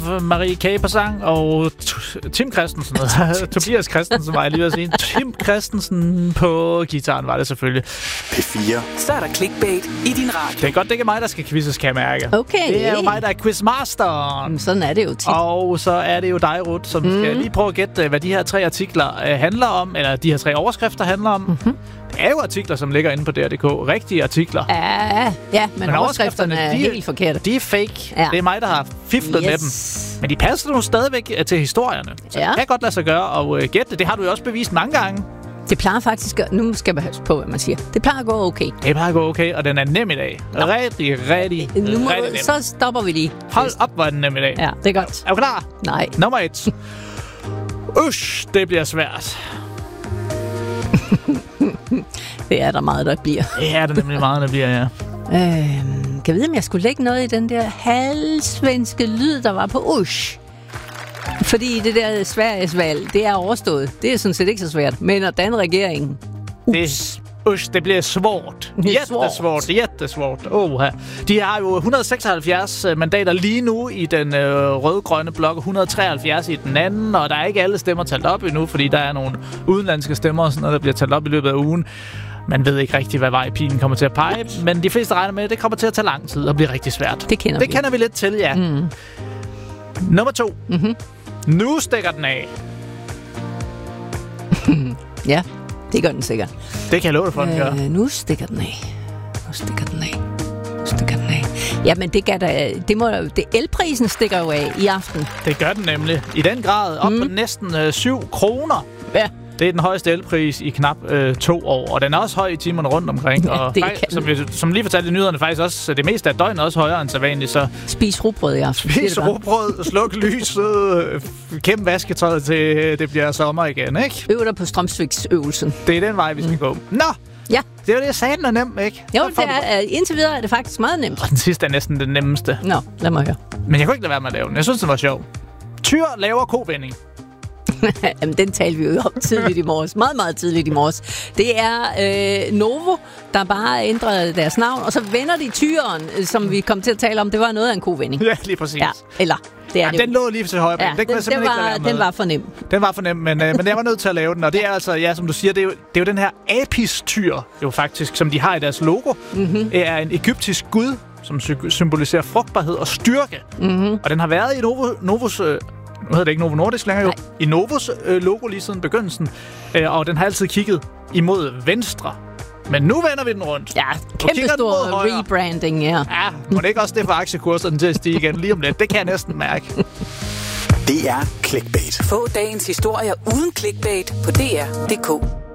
Marie K. på sang, og Tim Christensen, Tobias Christensen var jeg lige ved at sige. Tim Christensen på guitaren var det selvfølgelig. P4. Så er der clickbait i din radio. Det er godt, det ikke er mig, der skal quizzes, kan jeg mærke. Okay. Det er jo mig, der er quizmasteren. Sådan er det jo tit. Og så er det jo dig, Ruth, som skal lige prøve at gætte, hvad de her 3 artikler handler om, eller de her 3 overskrifter handler om. Mm-hmm. Det er jo artikler, som ligger inde på DR.dk. Rigtige artikler. Ja, men overskrifterne er helt forkerte. De er fake. Ja. Det er mig, der har fiflet med dem. Men de passer nu stadigvæk til historierne. Så det kan godt lade sig gøre og gætte. Det har du jo også bevist mange gange. Det plejer faktisk... Nu skal man huske på, hvad man siger. Det plejer at gå okay. Det plejer at gå okay, og den er nem i dag. Rigtig nem. Så stopper vi lige. Hold op, hvor er den nem i dag. Ja, det er godt. Er du klar? Nej. Nummer 1. Det bliver svært. Det er der meget, der bliver. Det er der nemlig meget, der bliver, ja. Kan jeg vide, om jeg skulle lægge noget i den der halvsvenske lyd, der var på Fordi det der Sveriges valg, det er overstået. Det er sådan set ikke så svært. Men at den regering... Det bliver svårt. Jättesvårt. De har jo 176 mandater lige nu i den rød-grønne blok, 173 i den anden, og der er ikke alle stemmer talt op endnu, fordi der er nogle udenlandske stemmer og sådan noget, der bliver talt op i løbet af ugen. Man ved ikke rigtig, hvad vej pilen kommer til at pege, men de fleste regner med, at det kommer til at tage lang tid og blive rigtig svært. Det kender vi lidt til, ja. Nummer 2. Mm-hmm. Nu stikker den af. Ja. Det gør den sikkert. Det kan jeg love dig for, den gør. Nu stikker den af. Jamen, elprisen stikker jo af i aften. Det gør den nemlig. I den grad. Op på næsten 7 kroner. Ja. Det er den højeste elpris i knap 2 år. Og den er også høj i timerne rundt omkring. Ja, og som lige fortalte i nyhederne, faktisk også det meste af døgnet også højere end så vanligt. Så spis rugbrød i aften. Spis rugbrød, sluk lyset, kæmpe vasketøjet til det bliver sommer igen, ikke? Øv dig på strømsvigsøvelsen. Det er den vej, vi skal gå. Nå! Ja. Det er jo det, jeg sagde, den er nem, ikke? Jo, indtil videre er det faktisk meget nemt. Og den sidste er næsten det nemmeste. Nå, lad mig høre. Men jeg kunne ikke lade være med at lave den. Jeg synes, den var sjov. Tyr laver kovending. Jamen, den talte vi jo om tidligt i morges. Meget, meget tidligt i morges. Det er Novo, der bare ændrede deres navn, og så vender de tyren, som vi kom til at tale om. Det var noget af en kovending. Ja, lige præcis. Ja, eller... Det er den lå lige til højre. Ja, den var for nem. Den var for nem, men jeg var nødt til at lave den. Og det er altså, ja, som du siger, det er jo den her Apis-tyr, jo faktisk, som de har i deres logo. Mm-hmm. Det er en egyptisk gud, som symboliserer frugtbarhed og styrke. Mm-hmm. Og den har været i Novos... Nu hedder det ikke Novo Nordisk længere, jo. I Novos logo lige siden begyndelsen. Og den har altid kigget imod venstre. Men nu vender vi den rundt. Ja, kæmpe stor rebranding, ja. Ja, må det ikke også det for aktiekurserne til at stige igen lige om lidt? Det kan jeg næsten mærke. Det er Clickbait. Få dagens historier uden clickbait på dr.dk.